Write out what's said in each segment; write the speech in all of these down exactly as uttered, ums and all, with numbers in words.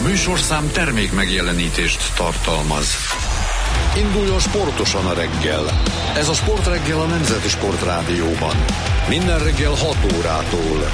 műsorszám termék megjelenítést tartalmaz. Induljon sportosan a reggel. Ez a Sportreggel a Nemzeti Sportrádióban. Minden reggel hat órától.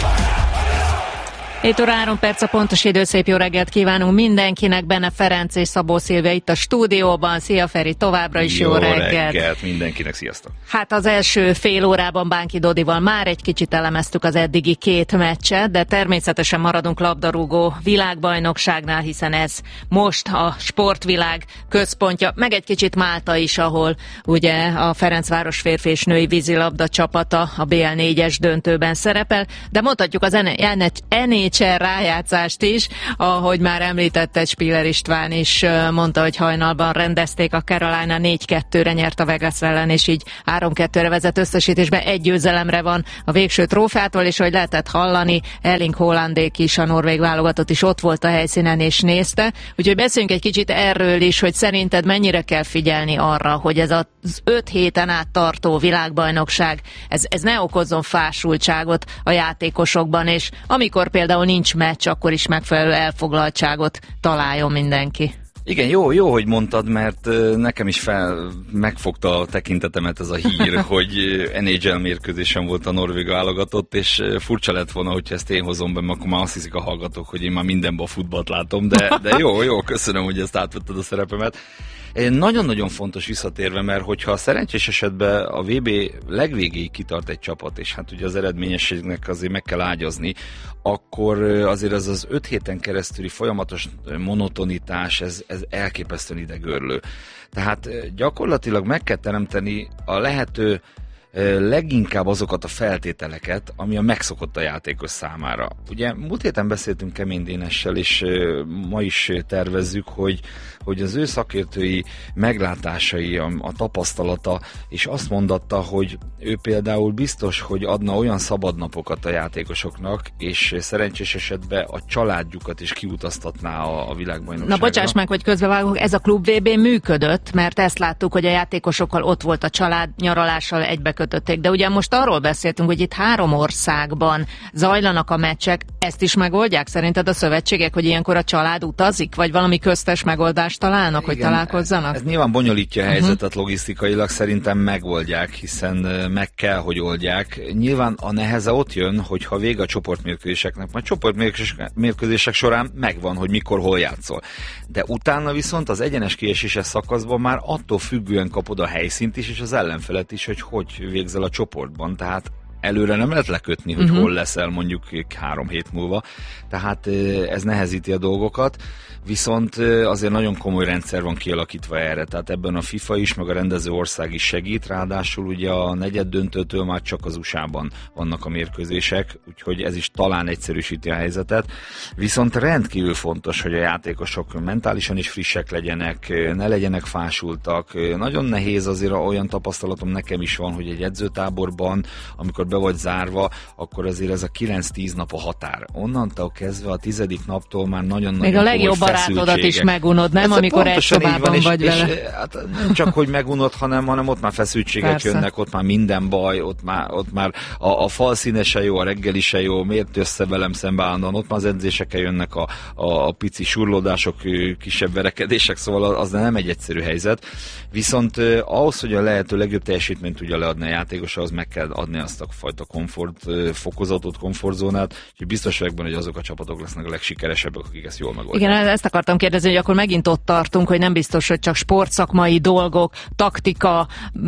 hét óra három perc a pontos idő, szép jó reggelt kívánunk mindenkinek, Benne Ferenc és Szabó Szilvia itt a stúdióban. Szia Feri, továbbra is jó, jó reggelt. Jó reggelt mindenkinek, sziasztok. Hát az első fél órában Bánki Dodival már egy kicsit elemeztük az eddigi két meccset, de természetesen maradunk labdarúgó világbajnokságnál, hiszen ez most a sportvilág központja, meg egy kicsit Málta is, ahol ugye a Ferencváros férfi és női vízilabda csapata a bé el négyes döntőben szerepel, de mondhatjuk az en há el rájátszást is, ahogy már említette Spiller István is mondta, hogy hajnalban rendezték, a Carolina négy kettőre nyert a Vegas ellen, és így három kettőre vezet összesítésben, egy győzelemre van a végső trófeától, és hogy lehetett hallani, Erling Haalandék is, a norvég válogatott is ott volt a helyszínen és nézte. Úgyhogy beszéljünk egy kicsit erről is, hogy szerinted mennyire kell figyelni arra, hogy ez az öt héten át tartó világbajnokság, ez, ez ne okozzon fásultságot a játékosokban, és amikor például nincs meccs, akkor is megfelelő elfoglaltságot találjon mindenki. Igen, jó, jó, hogy mondtad, mert nekem is fel, megfogta a tekintetemet ez a hír, hogy en há el mérkőzésen volt a norvég válogatott, és furcsa lett volna, hogyha ezt én hozom be, akkor már azt hiszik a hallgatók, hogy én már mindenben a futballt látom, de, de jó, jó, köszönöm, hogy ezt átvetted a szerepemet. Nagyon-nagyon fontos visszatérve, mert hogyha a szerencsés esetben a vé bé legvégéig kitart egy csapat, és hát ugye az eredményességnek azért meg kell ágyazni, akkor azért az az öt héten keresztüli folyamatos monotonitás, ez, ez elképesztően idegörlő. Tehát gyakorlatilag meg kell teremteni a lehető leginkább azokat a feltételeket, ami a megszokott a játékos számára. Ugye múlt héten beszéltünk Kemény Dénessel, és ma is tervezzük, hogy, hogy az ő szakértői meglátásai, a, a tapasztalata, és azt mondatta, hogy ő például biztos, hogy adna olyan szabadnapokat a játékosoknak, és szerencsés esetben a családjukat is kiutaztatná a, a világbajnokságra. Na bocsáss meg, hogy közbevágok, ez a klub vé bé működött, mert ezt láttuk, hogy a játékosokkal ott volt a család, nyaralással egybe kötötték, de ugye most arról beszéltünk, hogy itt három országban zajlanak a meccsek, ezt is megoldják szerinted a szövetségek, hogy ilyenkor a család utazik, vagy valami köztes megoldást találnak, igen, hogy találkozzanak? Ez nyilván bonyolítja a helyzetet uh-huh. logisztikailag, szerintem megoldják, hiszen meg kell, hogy oldják. Nyilván a neheze ott jön, hogyha vége a csoportmérkőzéseknek, majd csoportmérkőzések során megvan, hogy mikor, hol játszol. De utána viszont az egyenes kieséses szakaszban már attól függően kapod a helyszínt is, és az ellenfelet is, hogy hogy végzel a csoportban, tehát előre nem lehet lekötni, hogy uh-huh. hol leszel mondjuk három hét múlva, tehát ez nehezíti a dolgokat, viszont azért nagyon komoly rendszer van kialakítva erre, tehát ebben a FIFA is, meg a rendező ország is segít, ráadásul ugye a negyed döntőtől már csak az u es á-ban vannak a mérkőzések, úgyhogy ez is talán egyszerűsíti a helyzetet, viszont rendkívül fontos, hogy a játékosok mentálisan is frissek legyenek, ne legyenek fásultak, nagyon nehéz azért, olyan tapasztalatom nekem is van, hogy egy edzőtáborban, amikor be vagy zárva, akkor azért ez a kilenc-tíz nap a határ. Onnantól kezdve a tizedik naptól már nagyon-nagyon még a legjobb barátodat is megunod, nem? Ez amikor egy szobában van, vagy és, vele. És, hát nem csak, hogy megunod, hanem, hanem ott már feszültségek Persze. jönnek, ott már minden baj, ott már, ott már a, a fal színe se jó, a reggeli se jó, miért össze velem szembe állandóan, ott már az edzésekkel jönnek a, a, a pici surlódások, kisebb verekedések, szóval az nem egy egyszerű helyzet. Viszont eh, ahhoz, hogy a lehető legjobb teljesítményt tudja leadni a játékos, az meg kell adni azt a fajta komfort, fokozatot, komfortzónát, úgyhogy biztos vagyok benne, hogy azok a csapatok lesznek a legsikeresebbek, akik ezt jól megoldják. Igen, ezt akartam kérdezni, hogy akkor megint ott tartunk, hogy nem biztos, hogy csak sportszakmai dolgok, taktika,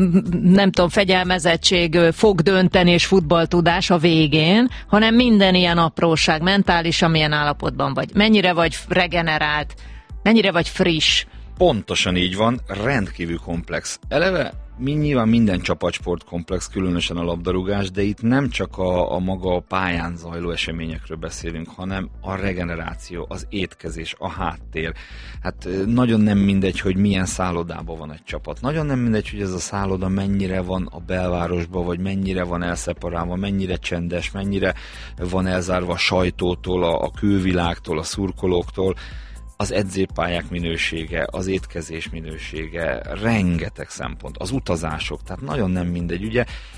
nem tudom, fegyelmezettség fog dönteni és futballtudás a végén, hanem minden ilyen apróság, mentálisan milyen állapotban vagy. Mennyire vagy regenerált, mennyire vagy friss. Pontosan így van, rendkívül komplex. Eleve mi nyilván minden csapatsport komplex, különösen a labdarúgás, de itt nem csak a, a maga a pályán zajló eseményekről beszélünk, hanem a regeneráció, az étkezés, a háttér. Hát nagyon nem mindegy, hogy milyen szállodában van egy csapat. Nagyon nem mindegy, hogy ez a szálloda mennyire van a belvárosban, vagy mennyire van elszeparálva, mennyire csendes, mennyire van elzárva a sajtótól, a, a külvilágtól, a szurkolóktól. Az edzőpályák minősége, az étkezés minősége, rengeteg szempont, az utazások, tehát nagyon nem mindegy. Ugye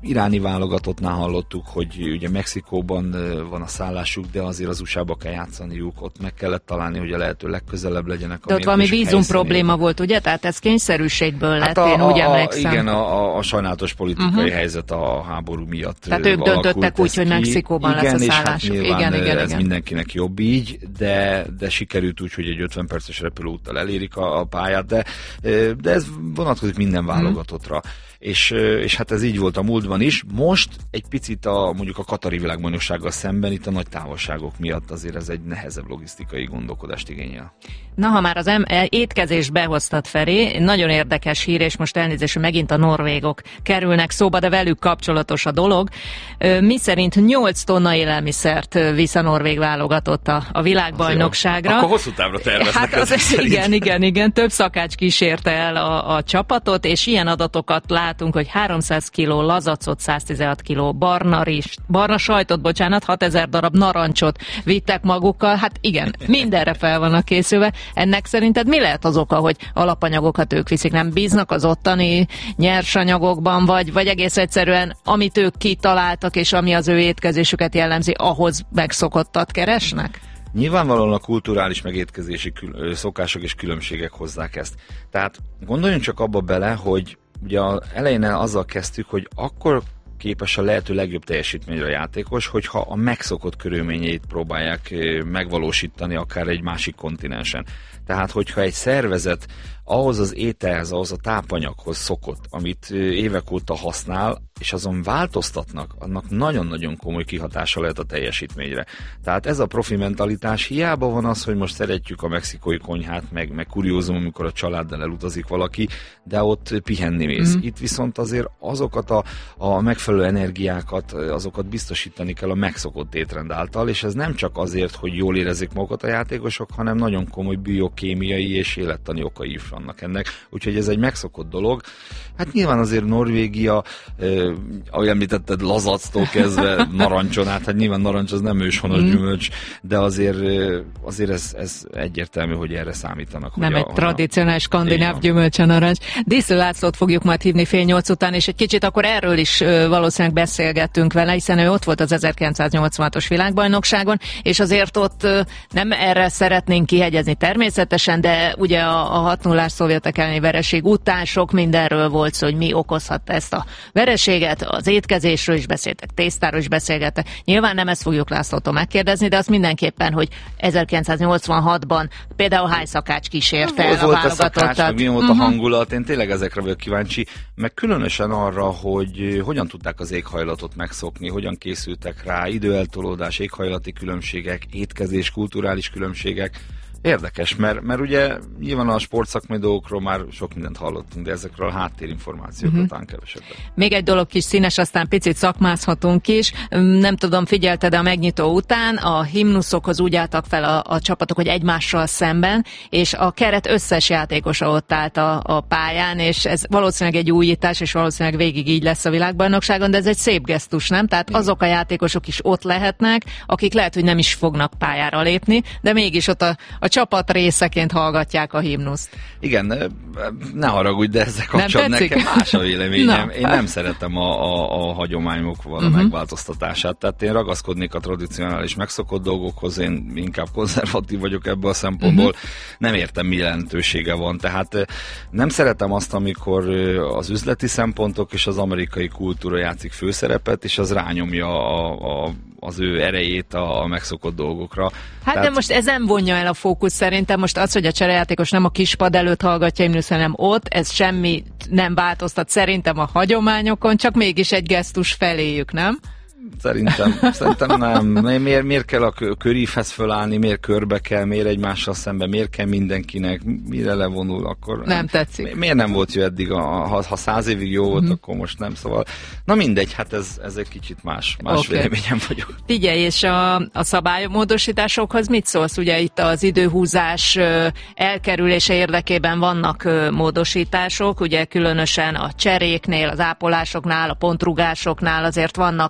iráni válogatottnál hallottuk, hogy ugye Mexikóban van a szállásuk, de azért az u es á-ba kell játszaniuk, ott meg kellett találni, hogy a lehető legközelebb legyenek. De ott valami vízum probléma volt, ugye? Tehát ez kényszerűségből lett, hát a, én úgy a, emlékszem. Igen, a, a sajnálatos politikai uh-huh. helyzet a háború miatt. Tehát ők döntöttek úgy, hogy Mexikóban igen, lesz a szállásuk. Hát igen, igen, ez igen. mindenkinek jobb így, de, de sikerült úgy, hogy egy ötven perces repülőúttal elérik a, a pályát, de, de ez vonatkozik minden válogatottra. Uh-huh. És, és hát ez így volt a múltban is. Most egy picit a, mondjuk a katari világbajnoksággal szemben itt a nagy távolságok miatt azért ez egy nehezebb logisztikai gondolkodást igényel. Na, ha már az em- étkezést behoztad, Feri, nagyon érdekes hír, és most elnézést, hogy megint a norvégok kerülnek szóba, de velük kapcsolatos a dolog. Mi szerint nyolc tonna élelmiszert visz a norvég válogatott a, a világbajnokságra. Akkor hosszú távra terveznek. Hát az ez, igen, igen, igen, több szakács kísérte el a, a csapatot, és ilyen adatokat látunk, hogy háromszáz kiló lazacot, száztizenhat kiló barna rizst, barna sajtot, bocsánat, hatezer darab narancsot vittek magukkal. Hát igen, mindenre fel vannak készülve. Ennek szerinted mi lehet az oka, hogy alapanyagokat ők viszik? Nem bíznak az ottani nyersanyagokban, vagy, vagy egész egyszerűen, amit ők kitaláltak, és ami az ő étkezésüket jellemzi, ahhoz megszokottat keresnek? Nyilvánvalóan a kulturális megétkezési kül- szokások és különbségek hozzák ezt. Tehát gondoljunk csak abba bele, hogy ugye elején azzal kezdtük, hogy akkor képes a lehető legjobb teljesítményre a játékos, hogyha a megszokott körülményeit próbálják megvalósítani akár egy másik kontinensen. Tehát, hogyha egy szervezet ahhoz az ételhez, ahhoz a tápanyaghoz szokott, amit évek óta használ, és azon változtatnak, annak nagyon-nagyon komoly kihatása lehet a teljesítményre. Tehát ez a profi mentalitás, hiába van az, hogy most szeretjük a mexikói konyhát, meg, meg kuriózum, amikor a családdal elutazik valaki, de ott pihenni mész. Mm. Itt viszont azért azokat a, a megfelelő energiákat, azokat biztosítani kell a megszokott étrend által, és ez nem csak azért, hogy jól érezzék magukat a játékosok, hanem nagyon komoly biokémiai és élettani okai is vannak ennek. Úgyhogy ez egy megszokott dolog. Hát nyilván azért Norvégia, eh, ahogy említetted, lazactól kezdve narancson át, hát nyilván narancs az nem őshonos mm. gyümölcs, de azért, azért ez, ez egyértelmű, hogy erre számítanak. Nem hogy egy a, tradicionális skandináv gyümölcs a narancs. Díszlő Lászlót fogjuk majd hívni fél nyolc után, és egy kicsit akkor erről is valószínűleg beszélgettünk vele, hiszen ő ott volt az ezerkilencszáznyolcvanhatos világbajnokságon, és azért ott nem erre szeretnénk kihegyezni természetesen, de ugye a, a hat nullás szovjetek elleni vereség után sok mindenről volt szó, hogy mi okozhatta ezt a vereséget, az étkezésről is beszéltek, tésztáról is beszélgettek. Nyilván nem ezt fogjuk Lászlótól megkérdezni, de azt mindenképpen, hogy ezerkilencszáznyolcvanhatban például hány szakács kísérte el a válogatottat. Mi volt a hangulat, én tényleg ezekre vagyok kíváncsi, meg különösen arra, hogy hogyan tudták az éghajlatot megszokni, hogyan készültek rá, időeltolódás, éghajlati különbségek, étkezés, kulturális különbségek. Érdekes, mert, mert ugye nyilván a sportszakmai dolgokról már sok mindent hallottunk, de ezekről a háttérinformációkról uh-huh. talán kevesebbet. Még egy dolog kis színes, aztán picit szakmázhatunk is. Nem tudom, figyelted a megnyitó után, a himnuszokhoz úgy álltak fel a, a csapatok, hogy egymással szemben, és a keret összes játékosa ott állt a, a pályán, és ez valószínűleg egy újítás, és valószínűleg végig így lesz a világbajnokságon, de ez egy szép gesztus, nem? Tehát igen. Azok a játékosok is ott lehetnek, akik lehet, hogy nem is fognak pályára lépni, de mégis ott a, a csapat részeként hallgatják a himnuszt. Igen, ne haragudj, de ezzel kapcsolatban nekem más a véleményem. Én nem szeretem a, a, a hagyományok valami uh-huh. megváltoztatását, tehát én ragaszkodnék a tradicionális megszokott dolgokhoz, én inkább konzervatív vagyok ebből a szempontból, uh-huh. nem értem, mi jelentősége van, tehát nem szeretem azt, amikor az üzleti szempontok és az amerikai kultúra játszik főszerepet, és az rányomja a, a az ő erejét a, a megszokott dolgokra. Hát Tehát... de most ez nem vonja el a fókusz szerintem. Most az, hogy a cserejátékos nem a kispad előtt hallgatja himnuszt, hanem ott, ez semmi nem változtat szerintem a hagyományokon, csak mégis egy gesztus feléjük, nem? Szerintem, szerintem nem. Miért, miért kell a körívhez fölállni, miért körbe kell, miért egymással szemben, miért kell mindenkinek, mire levonul, akkor... Nem, nem tetszik. Miért nem volt jó eddig, a, ha, ha száz évig jó volt, mm. akkor most nem, szóval... Na mindegy, hát ez, ez egy kicsit más, más okay. véleményem vagyok. Figyelj, és a, a szabálymódosításokhoz mit szólsz? Ugye itt az időhúzás elkerülése érdekében vannak módosítások, ugye különösen a cseréknél, az ápolásoknál, a pontrugásoknál azért vannak most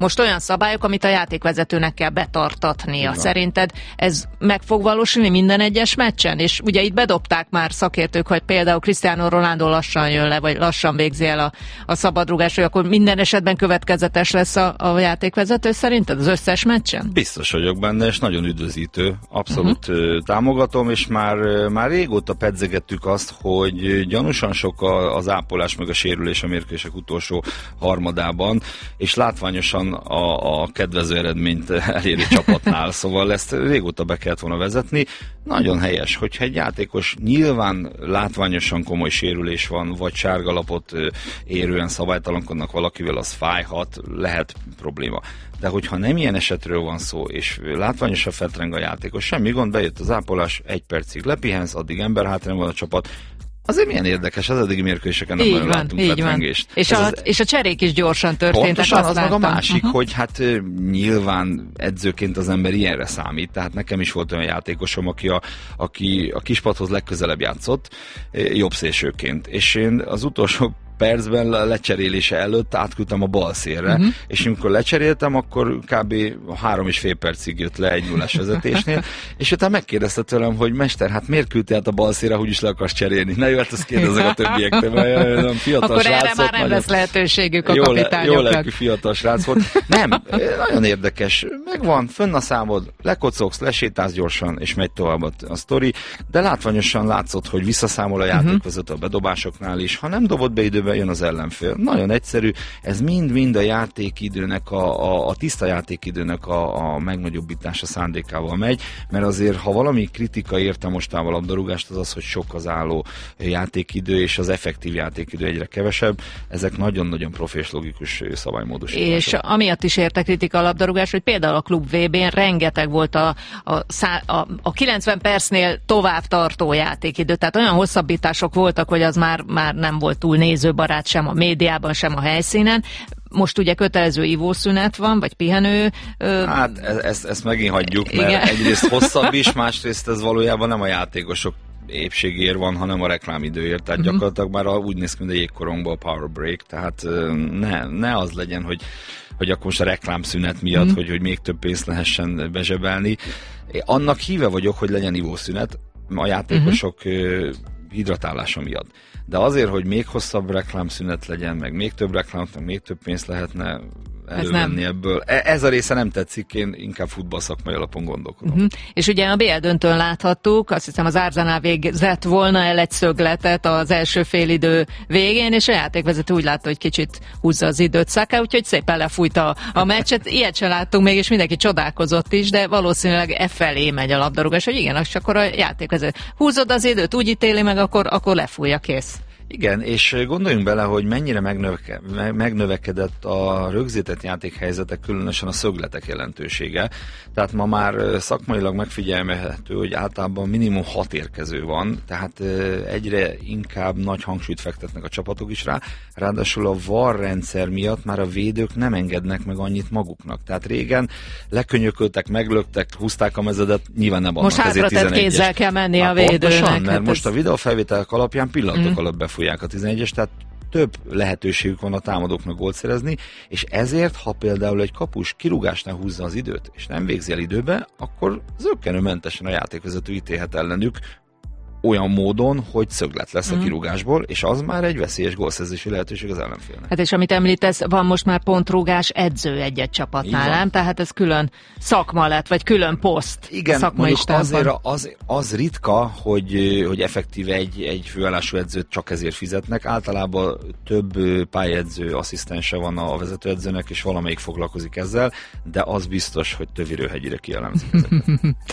most olyan szabályok, amit a játékvezetőnek kell betartatnia. Szerinted ez meg fog valósulni minden egyes meccsen? És ugye itt bedobták már szakértők, hogy például Cristiano Ronaldo lassan jön le, vagy lassan végzi el a, a szabadrugás, hogy akkor minden esetben következetes lesz a, a játékvezető szerinted az összes meccsen? Biztos vagyok benne, és nagyon üdvözítő. Abszolút uh-huh. támogatom, és már, már régóta pedzegettük azt, hogy gyanúsan sok az ápolás meg a sérülés a mérkőzések utolsó harmadában, és látványosan a, a kedvező eredményt eléri csapatnál, szóval ezt régóta be kellett volna vezetni. Nagyon helyes, hogyha egy játékos nyilván látványosan komoly sérülés van, vagy sárgalapot érően szabálytalankodnak valakivel, az fájhat, lehet probléma. De hogyha nem ilyen esetről van szó, és látványosan fetreng a játékos, semmi gond, bejött az ápolás, egy percig lepihensz, addig emberhátrán van a csapat. Azért milyen érdekes, az eddigi mérkőzéseken nem nagyon láttunk fetrengést. És a, az... és a cserék is gyorsan történtek. Pontosan, az láttam. meg a másik, uh-huh. hogy hát nyilván edzőként az ember ilyenre számít, tehát nekem is volt olyan játékosom, aki a, aki a kispadhoz legközelebb játszott, jobb szélsőként, és én az utolsó percben a lecserélése előtt átküldtem a bal szélre, uh-huh. és amikor lecseréltem, akkor kb. három és fél percig jött le egy nullás vezetésnél, és utána megkérdezte tőlem, hogy mester, hát miért küldtél át a bal szélre, hogy is le akarsz cserélni? Na jó, hát ezt kérdezek a többiektől, mert fiatal akkor srác erre már nem lesz lehetőségük a jó kapitányoknak. Jó lelkű fiatal srác volt. Nem, nagyon érdekes. Megvan, fönn a számod, lekocogsz, lesétálsz gyorsan, és megy tovább a, a sztori, de látványosan látszott, hogy visszaszámol a játékvezető a bedobásoknál is. Ha nem dobott be időben, jön az ellenfél. Nagyon egyszerű, ez mind-mind a játékidőnek, a, a, a tiszta játékidőnek a, a megnagyobbítása szándékával megy, mert azért, ha valami kritika érte mostában a labdarúgást, az az, hogy sok az álló játékidő, és az effektív játékidő egyre kevesebb. Ezek nagyon-nagyon profi és logikus szabálymódosítások. És amiatt is érte kritika a labdarúgás, hogy például a Klub vé bén rengeteg volt a, a, a, a kilencven percnél tovább tartó játékidő, tehát olyan hosszabbítások voltak, hogy az már, már nem volt túl nézőbarát sem a médiában, sem a helyszínen. Most ugye kötelező ivószünet van, vagy pihenő. Ö... Hát ezt, ezt megint hagyjuk, mert igen. egyrészt hosszabb is, másrészt ez valójában nem a játékosok épségéért van, hanem a reklámidőért. Tehát uh-huh. gyakorlatilag már úgy néz ki, mint a jégkorongban a power break, tehát ne, ne az legyen, hogy, hogy akkor most a reklámszünet miatt, uh-huh. hogy, hogy még több pénzt lehessen bezsebelni. Én annak híve vagyok, hogy legyen ivószünet a játékosok uh-huh. hidratálása miatt. De azért, hogy még hosszabb reklámszünet legyen, meg még több reklámot, meg még több pénzt lehetne elővenni ebből. Ez a része nem tetszik, én inkább futballszakmai alapon gondolkodom. Uh-huh. És ugye a bé el döntőn láthattuk, azt hiszem az Arsenal végzett volna el egy szögletet az első félidő végén, és a játékvezető úgy látta, hogy kicsit húzza az időt Saka, úgyhogy szépen lefújta a meccset. Ilyet sem láttunk még, és mindenki csodálkozott is, de valószínűleg e felé megy a labdarúgás, hogy igen, és akkor a játékvezető húzod az időt, úgy ítéli meg, akkor, akkor lefújja, kész. Igen, és gondoljunk bele, hogy mennyire megnöveke, megnövekedett a rögzített játékhelyzetek, különösen a szögletek jelentősége. Tehát ma már szakmailag megfigyelhető, hogy általában minimum hat érkező van, tehát egyre inkább nagy hangsúlyt fektetnek a csapatok is rá. Ráadásul a VAR rendszer miatt már a védők nem engednek meg annyit maguknak. Tehát régen lekönyököltek, meglöktek, húzták a mezedet, nyilván nem adnak. Most hátratett kézzel kell menni a védőnek. Pontosan, mert hát most ez... a videófelvételek alapján pillanatok mm. alatt befújják a tizenegyes, tehát több lehetőségük van a támadóknak gólt szerezni, és ezért, ha például egy kapus kirúgásnál húzza az időt, és nem végzi el időbe, akkor zökkenőmentesen a játékvezető ítélhet ellenük olyan módon, hogy szöglet lesz mm. a kirúgásból, és az már egy veszélyes gólszerzési lehetőség az ellenfélnek. Hát és amit említesz, van most már pontrúgás edző egy-egy csapatnál, nem? Tehát ez külön szakma lett, vagy külön poszt. Igen, mondjuk azért az, az ritka, hogy, hogy effektíve egy, egy főállású edzőt csak ezért fizetnek. Általában több pályedző asszisztense van a vezetőedzőnek, és valamelyik foglalkozik ezzel, de az biztos, hogy tövirőhegyire kielemzik ezeket.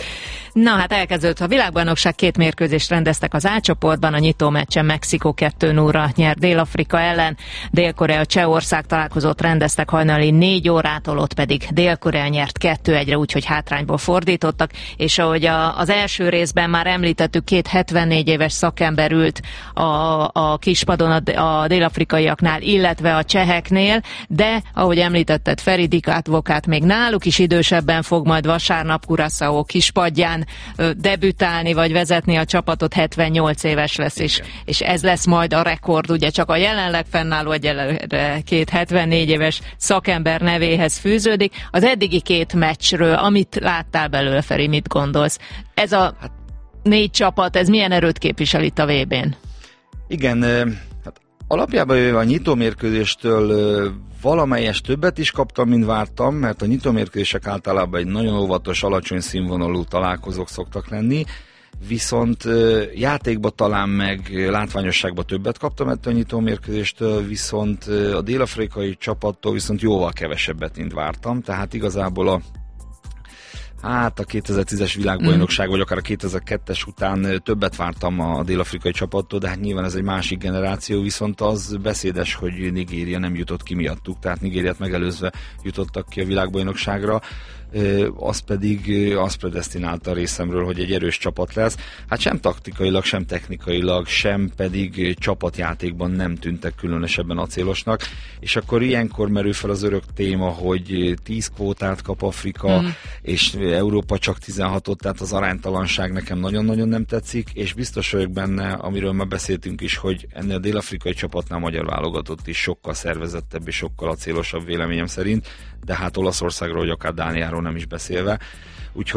Na hát elkezdődött a világbajnokság, két mérkőzést rendeztek az A csoportban, a nyitó meccsen Mexikó kettő nullra nyert Dél-Afrika ellen, Dél-Korea Csehország találkozót rendeztek hajnali négy órától, ott pedig Dél-Korea nyert kettő egyre, úgyhogy hátrányból fordítottak, és ahogy a, az első részben már említettük, két hetvennégy éves szakember ült a, a kispadon a, a dél-afrikaiaknál, illetve a cseheknél, de ahogy említetted, Feridik Advokát még náluk is idősebben fog majd vasárnap Curaçao kispadján debütálni, vagy vezetni a csapatot válogatott hetvennyolc éves lesz, és, és ez lesz majd a rekord, ugye csak a jelenleg fennálló egyelőre két hetvennégy éves szakember nevéhez fűződik. Az eddigi két meccsről, amit láttál belőle, Feri, mit gondolsz? Ez a négy csapat, ez milyen erőt képvisel itt a vé bén? Igen, hát alapjában a nyitómérkőzéstől valamelyes többet is kaptam, mint vártam, mert a nyitómérkőzések általában egy nagyon óvatos, alacsony színvonalú találkozók szoktak lenni, viszont játékba talán meg látványosságban többet kaptam ettől a nyitómérkőzéstől, viszont a dél-afrikai csapattól viszont jóval kevesebbet, mint vártam, tehát igazából a Hát a kétezer-tízes világbajnokság, vagy akár a kétezer-kettes után többet vártam a dél-afrikai csapattól, de hát nyilván ez egy másik generáció, viszont az beszédes, hogy Nigéria nem jutott ki miattuk, tehát Nigériát megelőzve jutottak ki a világbajnokságra, az pedig azt predesztinálta a részemről, hogy egy erős csapat lesz. Hát sem taktikailag, sem technikailag, sem pedig csapatjátékban nem tűntek különösebben acélosnak, és akkor ilyenkor merül fel az örök téma, hogy tíz kvótát kap Afrika, mm. és Európa csak tizenhatot, tehát az aránytalanság nekem nagyon-nagyon nem tetszik, és biztos vagyok benne, amiről már beszéltünk is, hogy ennél a dél-afrikai csapatnál magyar válogatott is sokkal szervezettebb és sokkal acélosabb véleményem szerint, de hát Olaszországról, vagy akár Dániáról nem is beszélve.